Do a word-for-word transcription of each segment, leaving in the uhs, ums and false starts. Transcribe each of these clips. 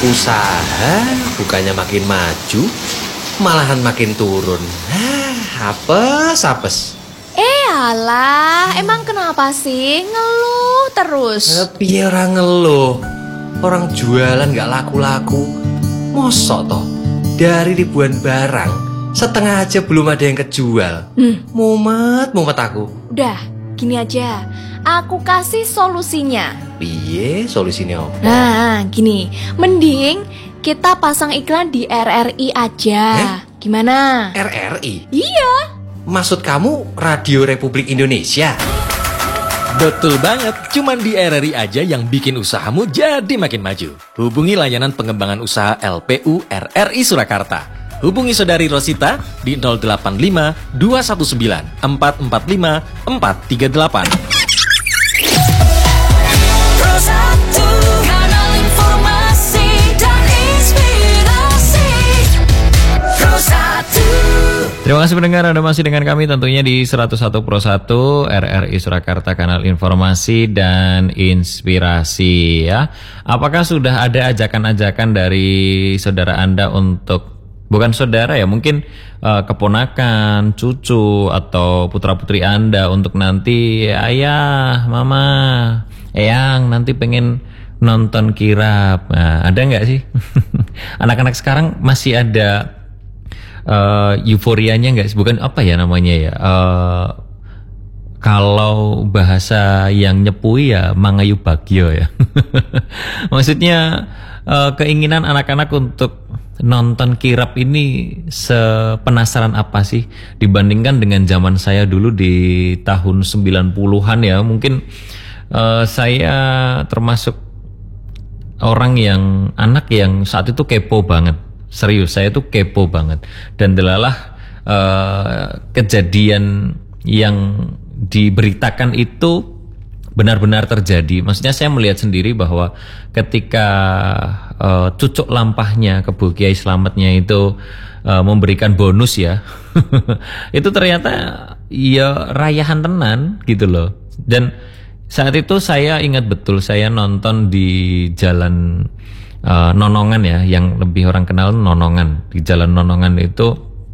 Usaha bukannya makin maju, malahan makin turun. Hah, apes, apes. Eh alah, emang kenapa sih ngeluh terus? Piye orang ngeluh? Orang jualan gak laku-laku. Mosok toh, dari ribuan barang, setengah aja belum ada yang kejual. Hmm. Mumet, mumet aku. Udah, gini aja, aku kasih solusinya. Piye solusinya apa? Nah, gini, mending kita pasang iklan di R R I aja. Eh? Gimana? R R I? Iya. Maksud kamu Radio Republik Indonesia? Betul banget, cuman di R R I aja yang bikin usahamu jadi makin maju. Hubungi layanan pengembangan usaha L P U R R I Surakarta. Hubungi Saudari Rosita di nol delapan lima dua satu sembilan empat empat lima empat tiga delapan. Terima kasih pendengar, Anda masih dengan kami tentunya di seratus satu Pro satu R R I Surakarta, kanal informasi dan inspirasi ya. Apakah sudah ada ajakan-ajakan dari saudara Anda untuk, bukan saudara ya, mungkin uh, keponakan, cucu atau putra-putri Anda untuk nanti ayah, mama, eyang nanti pengen nonton kirap. Nah, ada nggak sih? Anak-anak sekarang masih ada Uh, euforianya nggak sih? Bukan apa ya namanya ya, uh, kalau bahasa yang nyepui ya mangayu bagyo ya. Maksudnya uh, keinginan anak-anak untuk nonton kirap ini sepenasaran apa sih dibandingkan dengan zaman saya dulu di tahun sembilan puluhan ya. Mungkin uh, saya termasuk orang yang, anak yang saat itu kepo banget. Serius, saya tuh kepo banget. Dan delalah uh, kejadian yang diberitakan itu benar-benar terjadi. Maksudnya saya melihat sendiri bahwa ketika uh, cucuk lampahnya Kebo Kiai Slametnya itu uh, memberikan bonus ya, itu ternyata ya rayahan tenan gitu loh. Dan saat itu saya ingat betul, saya nonton di jalan Uh, Nonongan ya, yang lebih orang kenal Nonongan. Di jalan Nonongan itu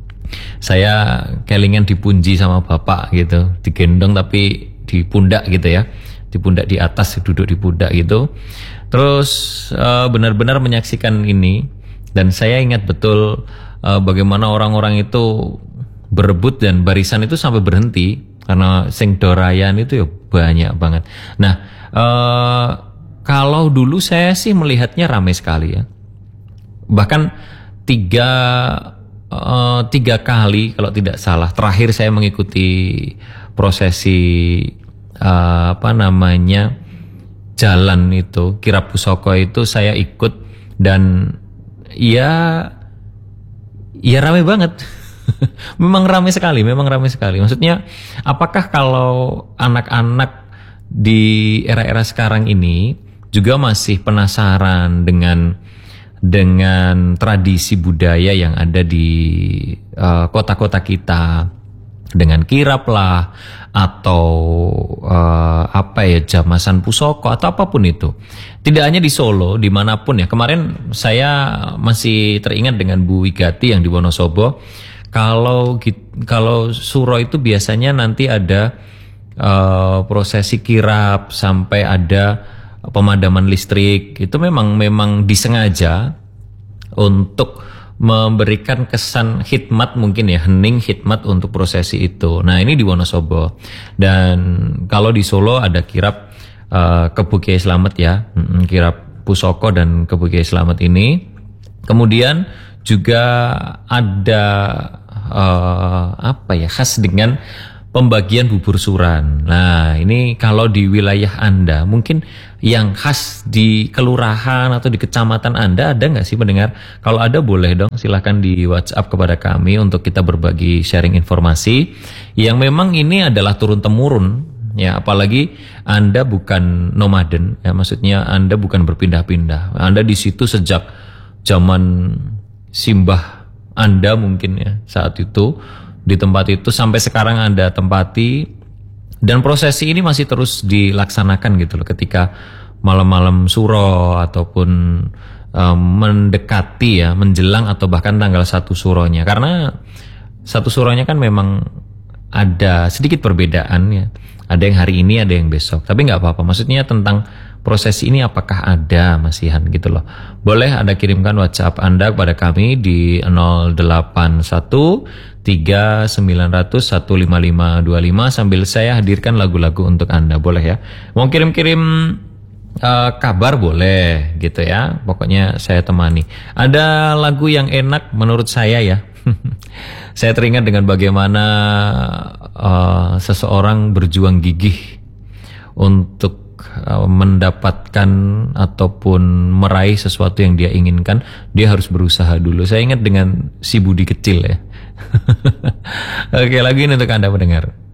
saya kelingan dipunji sama bapak gitu, digendong tapi di pundak gitu ya, di pundak di atas, duduk di pundak gitu. Terus uh, benar-benar menyaksikan ini, dan saya ingat betul uh, bagaimana orang-orang itu berebut dan barisan itu sampai berhenti karena sing dorayan itu ya banyak banget. Nah, uh, kalau dulu saya sih melihatnya ramai sekali ya. Bahkan tiga, uh, tiga kali kalau tidak salah. Terakhir saya mengikuti prosesi uh, apa namanya jalan itu, kirap pusoko itu saya ikut. Dan ya, ya ramai banget. Memang ramai sekali, memang ramai sekali. Maksudnya apakah kalau anak-anak di era-era sekarang ini juga masih penasaran dengan dengan tradisi budaya yang ada di uh, kota-kota kita, dengan kirap lah atau uh, apa ya, jamasan pusoko atau apapun itu. Tidak hanya di Solo, dimanapun ya. Kemarin saya masih teringat dengan Bu Wigati yang di Wonosobo. Kalau kalau Suro itu biasanya nanti ada uh, prosesi kirap sampai ada pemadaman listrik. Itu memang memang disengaja untuk memberikan kesan khidmat, mungkin ya, hening khidmat untuk prosesi itu. Nah, ini di Wonosobo. Dan kalau di Solo ada kirap uh, Kebo Kiai Slamet ya, kirap pusoko dan Kebo Kiai Slamet ini. Kemudian juga ada uh, apa ya, khas dengan pembagian bubur suran. Nah, ini kalau di wilayah Anda, mungkin yang khas di kelurahan atau di kecamatan Anda ada nggak sih pendengar? Kalau ada boleh dong silahkan di WhatsApp kepada kami untuk kita berbagi sharing informasi yang memang ini adalah turun-temurun ya. Apalagi Anda bukan nomaden ya, maksudnya Anda bukan berpindah-pindah. Anda di situ sejak zaman simbah Anda mungkin ya, saat itu di tempat itu sampai sekarang Anda tempati, dan prosesi ini masih terus dilaksanakan gitu loh ketika malam-malam suro ataupun uh, mendekati ya, menjelang atau bahkan tanggal satu suronya. Karena satu suronya kan memang ada sedikit perbedaan ya. Ada yang hari ini, ada yang besok. Tapi nggak apa-apa. Maksudnya tentang proses ini apakah ada masihan gitu loh. Boleh Anda kirimkan WhatsApp Anda kepada kami di nol delapan satu tiga sembilan nol nol satu lima lima dua lima sambil saya hadirkan lagu-lagu untuk Anda. Boleh ya. Mau kirim-kirim uh, kabar boleh gitu ya. Pokoknya saya temani. Ada lagu yang enak menurut saya ya. Saya teringat dengan bagaimana uh, seseorang berjuang gigih untuk mendapatkan ataupun meraih sesuatu yang dia inginkan. Dia harus berusaha dulu. Saya ingat dengan si Budi kecil ya. Oke, lagu ini untuk Anda mendengar.